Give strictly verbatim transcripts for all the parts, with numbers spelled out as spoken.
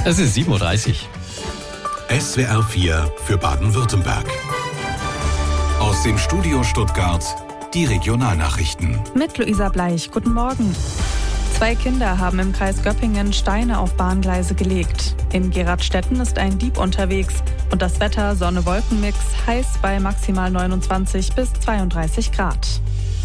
Es ist sieben Uhr dreißig. S W R vier für Baden-Württemberg. Aus dem Studio Stuttgart die Regionalnachrichten. Mit Luisa Bleich, guten Morgen. Zwei Kinder haben im Kreis Göppingen Steine auf Bahngleise gelegt. In Geradstetten ist ein Dieb unterwegs und das Wetter Sonne-Wolken-Mix, heiß bei maximal neunundzwanzig bis zweiunddreißig Grad.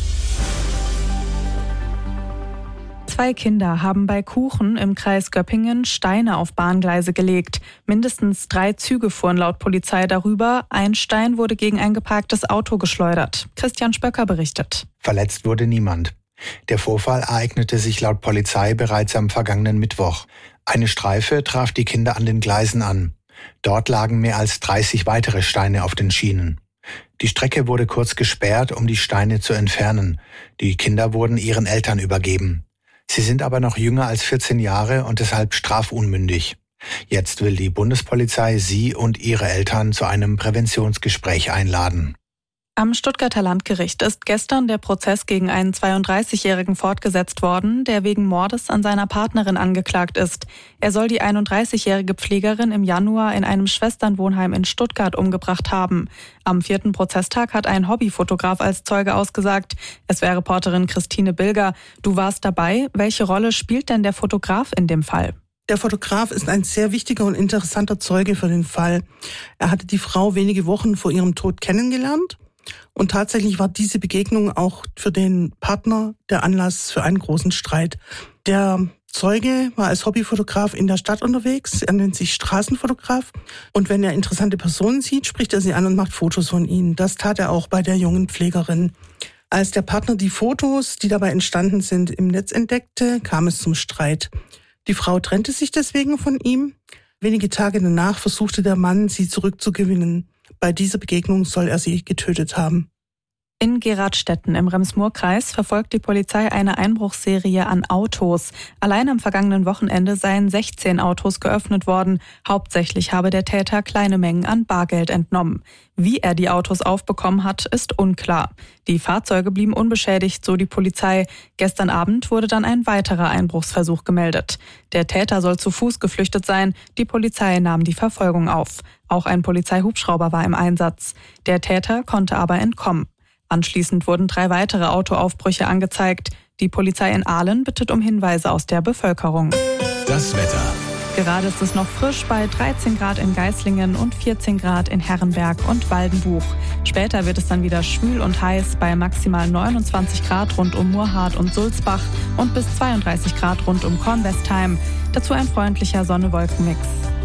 Zwei Kinder haben bei Kuchen im Kreis Göppingen Steine auf Bahngleise gelegt. Mindestens drei Züge fuhren laut Polizei darüber. Ein Stein wurde gegen ein geparktes Auto geschleudert. Christian Spöcker berichtet. Verletzt wurde niemand. Der Vorfall ereignete sich laut Polizei bereits am vergangenen Mittwoch. Eine Streife traf die Kinder an den Gleisen an. Dort lagen mehr als dreißig weitere Steine auf den Schienen. Die Strecke wurde kurz gesperrt, um die Steine zu entfernen. Die Kinder wurden ihren Eltern übergeben. Sie sind aber noch jünger als vierzehn Jahre und deshalb strafunmündig. Jetzt will die Bundespolizei sie und ihre Eltern zu einem Präventionsgespräch einladen. Am Stuttgarter Landgericht ist gestern der Prozess gegen einen zweiunddreißigjährigen fortgesetzt worden, der wegen Mordes an seiner Partnerin angeklagt ist. Er soll die einunddreißigjährige Pflegerin im Januar in einem Schwesternwohnheim in Stuttgart umgebracht haben. Am vierten Prozesstag hat ein Hobbyfotograf als Zeuge ausgesagt. S W R-Reporterin Christine Bilger, du warst dabei. Welche Rolle spielt denn der Fotograf in dem Fall? Der Fotograf ist ein sehr wichtiger und interessanter Zeuge für den Fall. Er hatte die Frau wenige Wochen vor ihrem Tod kennengelernt. Und tatsächlich war diese Begegnung auch für den Partner der Anlass für einen großen Streit. Der Zeuge war als Hobbyfotograf in der Stadt unterwegs. Er nennt sich Straßenfotograf. Und wenn er interessante Personen sieht, spricht er sie an und macht Fotos von ihnen. Das tat er auch bei der jungen Pflegerin. Als der Partner die Fotos, die dabei entstanden sind, im Netz entdeckte, kam es zum Streit. Die Frau trennte sich deswegen von ihm. Wenige Tage danach versuchte der Mann, sie zurückzugewinnen. Bei dieser Begegnung soll er sie getötet haben. In Geradstetten im Rems-Murr-Kreis verfolgt die Polizei eine Einbruchsserie an Autos. Allein am vergangenen Wochenende seien sechzehn Autos geöffnet worden. Hauptsächlich habe der Täter kleine Mengen an Bargeld entnommen. Wie er die Autos aufbekommen hat, ist unklar. Die Fahrzeuge blieben unbeschädigt, so die Polizei. Gestern Abend wurde dann ein weiterer Einbruchsversuch gemeldet. Der Täter soll zu Fuß geflüchtet sein. Die Polizei nahm die Verfolgung auf. Auch ein Polizeihubschrauber war im Einsatz. Der Täter konnte aber entkommen. Anschließend wurden drei weitere Autoaufbrüche angezeigt. Die Polizei in Aalen bittet um Hinweise aus der Bevölkerung. Das Wetter. Gerade ist es noch frisch bei dreizehn Grad in Geislingen und vierzehn Grad in Herrenberg und Waldenbuch. Später wird es dann wieder schwül und heiß bei maximal neunundzwanzig Grad rund um Murrhardt und Sulzbach und bis zweiunddreißig Grad rund um Kornwestheim. Dazu ein freundlicher Sonne-Wolken-Mix.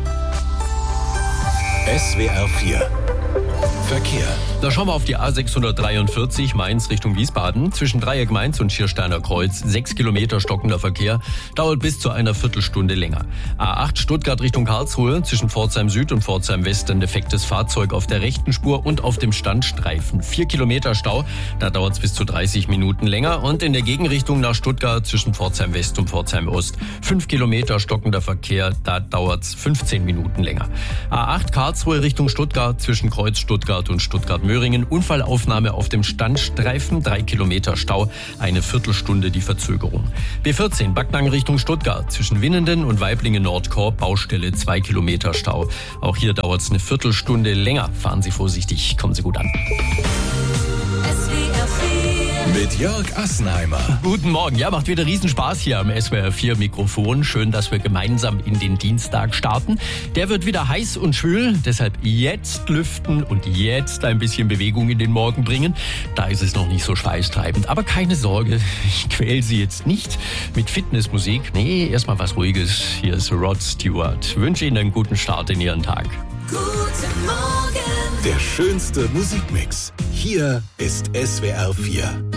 S W R vier Verkehr. Da schauen wir auf die A sechshundertdreiundvierzig Mainz Richtung Wiesbaden. Zwischen Dreieck Mainz und Schiersteiner Kreuz. Sechs Kilometer stockender Verkehr. Dauert bis zu einer Viertelstunde länger. A acht Stuttgart Richtung Karlsruhe. Zwischen Pforzheim Süd und Pforzheim West ein defektes Fahrzeug auf der rechten Spur und auf dem Standstreifen. Vier Kilometer Stau. Da dauert es bis zu dreißig Minuten länger. Und in der Gegenrichtung nach Stuttgart zwischen Pforzheim West und Pforzheim Ost. Fünf Kilometer stockender Verkehr. Da dauert es fünfzehn Minuten länger. A acht Karlsruhe Richtung Stuttgart zwischen Kreuz Stuttgart und Stuttgart-Möhringen. Unfallaufnahme auf dem Standstreifen, drei Kilometer Stau, eine Viertelstunde die Verzögerung. B vierzehn Backnang Richtung Stuttgart, zwischen Winnenden und Weiblingen-Nordkorb, Baustelle, zwei Kilometer Stau. Auch hier dauert es eine Viertelstunde länger. Fahren Sie vorsichtig, kommen Sie gut an. Mit Jörg Assenheimer. Guten Morgen. Ja, macht wieder Riesenspaß hier am S W R vier Mikrofon. Schön, dass wir gemeinsam in den Dienstag starten. Der wird wieder heiß und schwül. Deshalb jetzt lüften und jetzt ein bisschen Bewegung in den Morgen bringen. Da ist es noch nicht so schweißtreibend. Aber keine Sorge, ich quäl Sie jetzt nicht mit Fitnessmusik. Nee, erstmal was Ruhiges. Hier ist Rod Stewart. Ich wünsche Ihnen einen guten Start in Ihren Tag. Guten Morgen. Der schönste Musikmix. Hier ist S W R vier.